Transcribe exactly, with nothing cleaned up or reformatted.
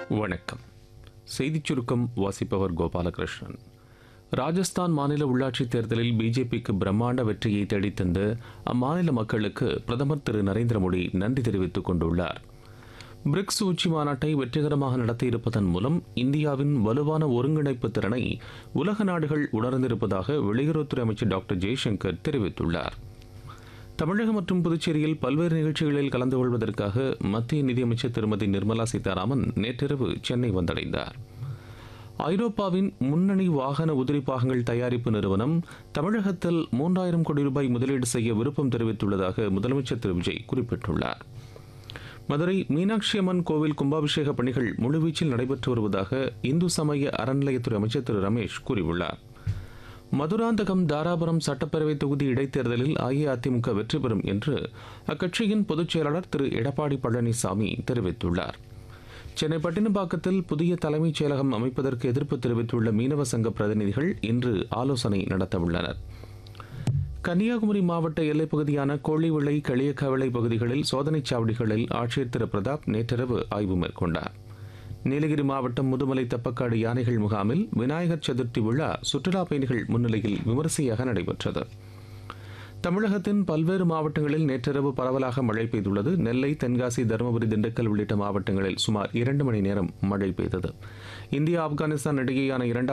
வணக்கம். செய்திச் சுருக்கம் வாசிப்பவர் கோபாலகிருஷ்ணன். ராஜஸ்தான் மாநில உள்ளாட்சித் தேர்தலில் பிஜேபிக்கு பிரம்மாண்ட வெற்றியை தேடித்தந்த அம்மாநில மக்களுக்கு பிரதமர் திரு நரேந்திர மோடி நன்றி தெரிவித்துக் கொண்டுள்ளார். பிரிக்ஸ் உச்சி மாநாட்டை வெற்றிகரமாக நடத்தியிருப்பதன் மூலம் இந்தியாவின் வலுவான ஒருங்கிணைப்பு திறனை உலக நாடுகள் உணர்ந்திருப்பதாக வெளியுறவுத்துறை அமைச்சர் டாக்டர் ஜெய்சங்கர் தெரிவித்துள்ளார். தமிழகம் மற்றும் புதுச்சேரியில் பல்வேறு நிகழ்ச்சிகளில் கலந்து கொள்வதற்காக மத்திய நிதியமைச்சர் திருமதி நிர்மலா சீதாராமன் நேற்றிரவு சென்னை வந்தடைந்தார். ஐரோப்பாவின் முன்னணி வாகன உதிரி பாகங்கள் தயாரிப்பு நிறுவனம் தமிழகத்தில் மூன்றாயிரம் கோடி ரூபாய் முதலீடு செய்ய விருப்பம் தெரிவித்துள்ளதாக முதலமைச்சர் திரு விஜய் குறிப்பிட்டுள்ளார். மதுரை மீனாட்சி அம்மன் கோவில் கும்பாபிஷேக பணிகள் முழுவீச்சில் நடைபெற்று வருவதாக இந்து சமய அறநிலையத்துறை அமைச்சர் திரு ரமேஷ் கூறியுள்ளார். மதுராந்தகம் தாராபுரம் சட்டப்பேரவை தொகுதி இடைத்தேர்தலில் அஇஅதிமுக வெற்றி பெறும் என்று அக்கட்சியின் பொதுச் செயலாளர் திரு எடப்பாடி பழனிசாமி தெரிவித்துள்ளார். சென்னை பட்டினப்பாக்கத்தில் புதிய தலைமைச் செயலகம் அமைப்பதற்கு எதிர்ப்பு தெரிவித்துள்ள மீனவ சங்க பிரதிநிதிகள் இன்று ஆலோசனை நடத்தவுள்ளனர். கன்னியாகுமரி மாவட்ட எல்லைப் பகுதியான கோழிவிளை களியக்கவிளை பகுதிகளில் சோதனைச் சாவடிகளில் ஆட்சியர் திரு பிரதாப் நேற்றிரவு ஆய்வு மேற்கொண்டார். நீலகிரி மாவட்டம் முதுமலை தப்பக்காடு யானைகள் முகாமில் விநாயகர் சதுர்த்தி விழா சுற்றுலா பயணிகள் முன்னிலையில் விமரிசையாக நடைபெற்றது. தமிழகத்தின் பல்வேறு மாவட்டங்களில் நேற்றிரவு பரவலாக மழை பெய்துள்ளது. நெல்லை, தென்காசி, தருமபுரி, திண்டுக்கல் உள்ளிட்ட மாவட்டங்களில் சுமார் இரண்டு மணி நேரம் மழை பெய்தது. இந்தியா ஆப்கானிஸ்தான் இடையேயான இரண்டாம்